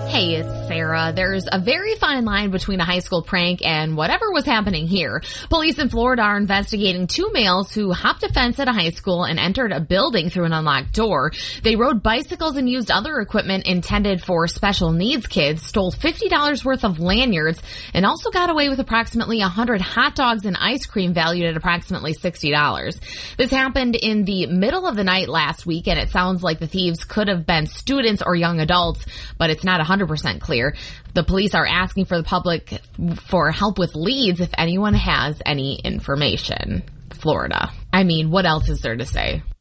Hey, it's Sarah. There's a very fine line between a high school prank and whatever was happening here. Police in Florida are investigating two males who hopped a fence at a high school and entered a building through an unlocked door. They rode bicycles and used other equipment intended for special needs kids, stole $50 worth of lanyards, and also got away with approximately 100 hot dogs and ice cream valued at approximately $60. This happened in the middle of the night last week, and it sounds like the thieves could have been students or young adults, but it's not 100% clear. The police are asking for the public for help with leads if anyone has any information. Florida. I mean, what else is there to say?